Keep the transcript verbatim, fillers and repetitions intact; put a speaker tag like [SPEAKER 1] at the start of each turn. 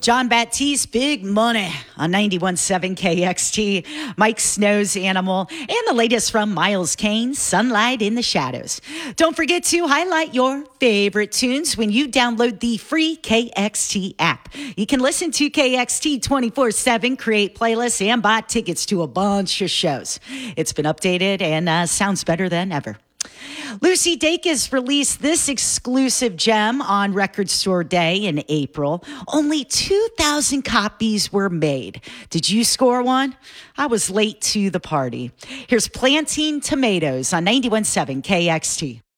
[SPEAKER 1] John Baptiste, Big Money on ninety-one point seven K X T. Mike Snow's Animal, and the latest from Miles Kane, Sunlight in the Shadows. Don't forget to highlight your favorite tunes when you download the free K X T app. You can listen to K X T twenty-four seven, create playlists, and buy tickets to a bunch of shows. It's been updated and uh, sounds better than ever. Lucy Dacus released this exclusive gem on Record Store Day in April. Only two thousand copies were made. Did you score one? I was late to the party. Here's Planting Tomatoes on ninety-one point seven K X T.